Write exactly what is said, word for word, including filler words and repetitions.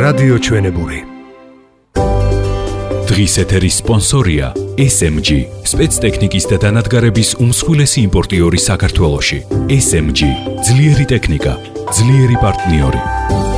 რადიო ჩვენებური. დღის ეთერის სპონსორია ეს ემ ჯი, სპეცტექნიკის და დანადგარების უმსხვილესი იმპორტიორი საქართველოში. ეს ემ ჯი, ძლიერი ტექნიკა, ძლიერი პარტნიორი.